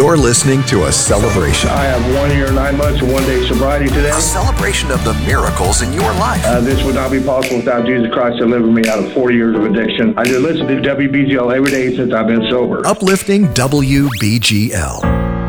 You're listening to a celebration. I have 1 year, 9 months, and 1 day sobriety today. A celebration of the miracles in your life. This would not be possible without Jesus Christ delivering me out of 40 years of addiction. I just listen to WBGL every day since I've been sober. Uplifting WBGL.